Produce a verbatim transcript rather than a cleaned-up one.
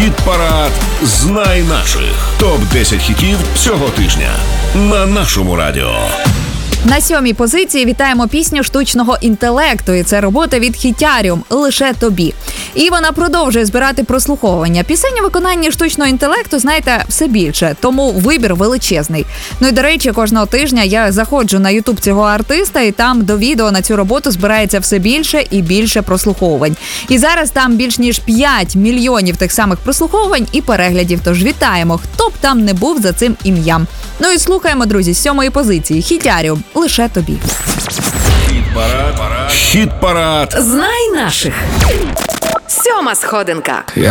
Хіт-парад «Знай наших». топ десять хітів цього тижня на нашому радіо. На сьомій позиції вітаємо пісню штучного інтелекту, і це робота від Хітяріум «Лише тобі». І вона продовжує збирати прослуховування. Пісень у виконанні штучного інтелекту, знаєте, все більше, тому вибір величезний. Ну і, до речі, кожного тижня я заходжу на ютуб цього артиста, і там до відео на цю роботу збирається все більше і більше прослуховувань. І зараз там більш ніж п'ять мільйонів тих самих прослуховувань і переглядів. Тож вітаємо, хто б там не був за цим ім'ям. Ну і слухаємо, друзі, з сьомої позиції Хітяріум «Лише тобі». Хіт-парад. Хіт-парад. Знай наших. Сьома сходинка. Я